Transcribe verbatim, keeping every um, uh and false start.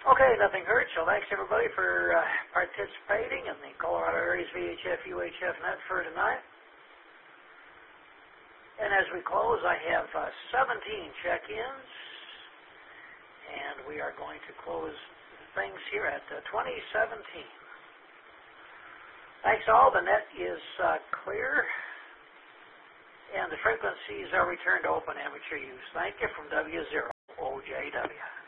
Okay, nothing hurts, so thanks everybody for uh, participating in the Colorado Areas V H F U H F Net for tonight. And as we close, I have uh, seventeen check-ins, and we are going to close things here at uh, twenty seventeen. Thanks all, the net is uh, clear, and the frequencies are returned to open amateur use. Thank you from W zero O J W.